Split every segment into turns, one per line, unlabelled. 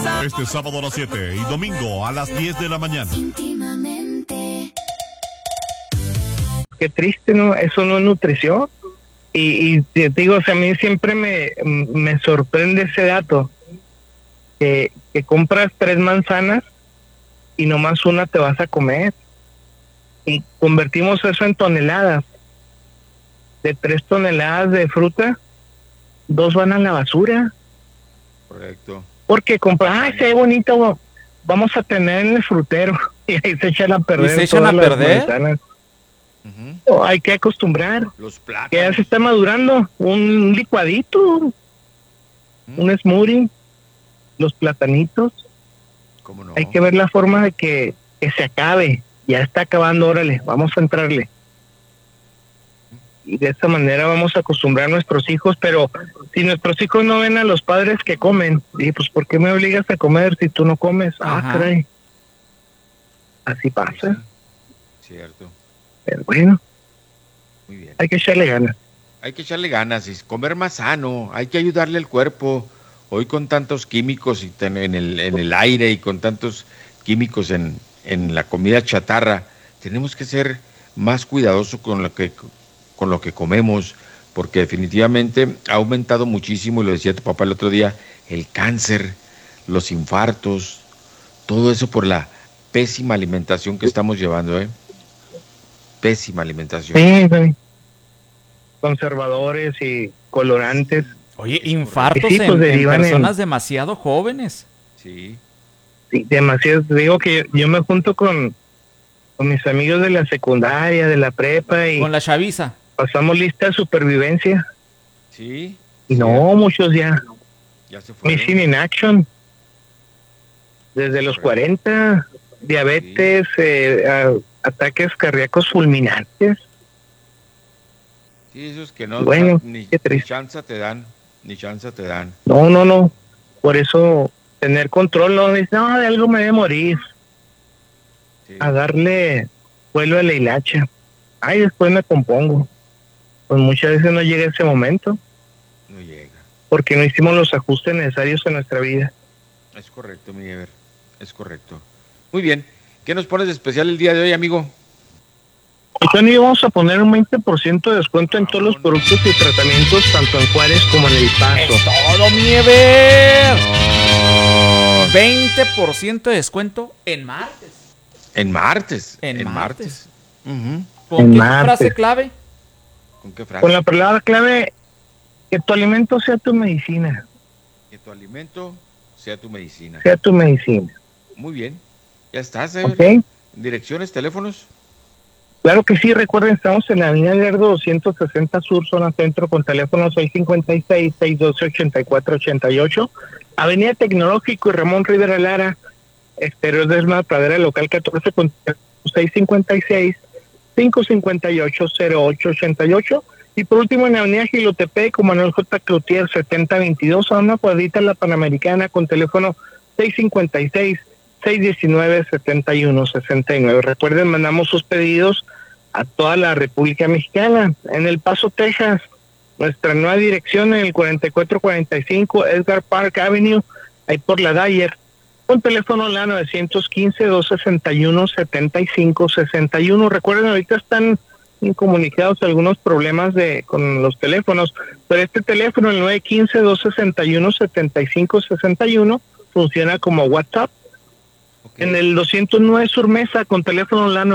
Este sábado a las 7 y domingo a las 10 de la mañana.
Qué triste, ¿no? Eso no es nutrición. Y te digo, o sea, a mí siempre me sorprende ese dato, que compras 3 manzanas y nomás una te vas a comer. Y convertimos eso en toneladas. De 3 toneladas de fruta, 2 van a la basura.
Correcto.
Porque compras, ay, se ve bonito, vamos a tener en el frutero. Y ahí se echan a perder.
¿Y se echan a perder?
Manzanas. Hay que acostumbrar.
Los plátanos.
Que ya se está madurando. Un licuadito. Un smoothie. Los platanitos.
¿Cómo no?
Hay que ver la forma de que se acabe. Ya está acabando, órale, vamos a entrarle. Y de esta manera vamos a acostumbrar a nuestros hijos, pero si nuestros hijos no ven a los padres que comen, y pues ¿por qué me obligas a comer si tú no comes?
Ajá.
Caray. Así pasa.
Sí, cierto.
Pero bueno,
Muy bien.
hay que echarle ganas.
Hay que echarle ganas y comer más sano, hay que ayudarle al cuerpo. Hoy con tantos químicos en el aire y con tantos químicos en la comida chatarra, tenemos que ser más cuidadosos con lo que comemos, porque definitivamente ha aumentado muchísimo, y lo decía tu papá el otro día, el cáncer, los infartos, todo eso por la pésima alimentación que estamos llevando, Pésima alimentación.
Sí. Conservadores y colorantes.
Oye, infartos
Sí, pues,
en
derivan
personas demasiado jóvenes.
Sí.
Sí, demasiado. Te digo que yo me junto con mis amigos de la secundaria, de la prepa, y
Con la chaviza.
pasamos lista de supervivencia.
Sí.
Y no, muchos ya
se fueron.
Missing in action. Desde los 40, diabetes, ataques cardíacos fulminantes.
Sí, esos que no,
Bueno,
ni
qué triste.
chance te dan.
No. Por eso, tener control, no, dices, no, de algo me debe morir.
Sí.
A darle vuelo a la hilacha. Ay, después me compongo. Pues muchas veces no llega ese momento.
No llega.
Porque no hicimos los ajustes necesarios en nuestra vida.
Es correcto, mi Ever. Es correcto. Muy bien. ¿Qué nos pones de especial el día de hoy, amigo?
Tony, vamos a poner un 20% de descuento en todos los productos y tratamientos, tanto en Juárez como en El Paso.
¡Es todo, mi Ever! 20% de descuento en martes.
En martes.
En martes.
Uh-huh.
¿Con qué frase clave?
¿Con qué frase?
Con la palabra clave, que tu alimento sea tu medicina.
Que tu alimento sea tu medicina.
Sea tu medicina.
Muy bien. Ya estás, Ever.
¿Ok?
¿Direcciones, teléfonos?
Claro que sí, recuerden, estamos en la avenida Lerdo 260 Sur, zona centro, con teléfono 656-612-8488. Avenida Tecnológico y Ramón Rivera Lara, exterior de Esma Pradera, local 14, con 656-558-0888. Y por último, en la avenida Gilotepec, con Manuel J. Cloutier, 7022, a una cuadrita en la Panamericana, con teléfono 656-619-7169. Recuerden, mandamos sus pedidos a toda la República Mexicana. En El Paso, Texas, nuestra nueva dirección en el 4445 Edgar Park Avenue, ahí por la Dyer, con teléfono la 915-261-7561. Recuerden, ahorita están incomunicados algunos problemas con los teléfonos, pero este teléfono, el 915-261-7561, funciona como WhatsApp. Okay. En el 209 Sur Mesa, con teléfono la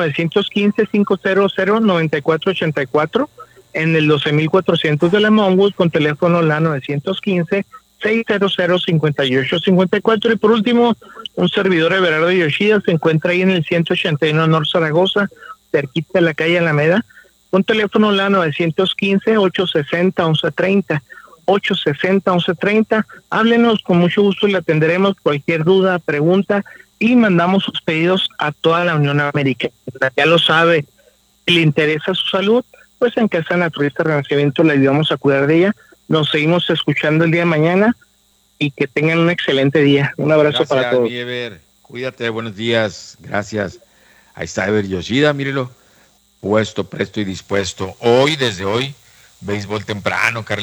915-500-9484. En el 12400 de la Monwood, con teléfono la 915-600-5854. Y por último, un servidor, Everardo Yoshida, se encuentra ahí en el 181 North Zaragoza, cerquita de la calle Alameda, con teléfono la 915-860-1130. 860-1130. Háblenos, con mucho gusto le atenderemos cualquier duda, pregunta, y mandamos sus pedidos a toda la Unión Americana. Ya lo sabe, si le interesa su salud, pues en Casa Naturista Renacimiento le ayudamos a cuidar de ella. Nos seguimos escuchando el día de mañana y que tengan un excelente día. Un abrazo para todos.
Gracias, Ever. Cuídate, buenos días. Gracias. Ahí está Ever Yoshida, mírelo. Puesto, presto y dispuesto. Hoy, desde hoy, béisbol temprano, Carlos.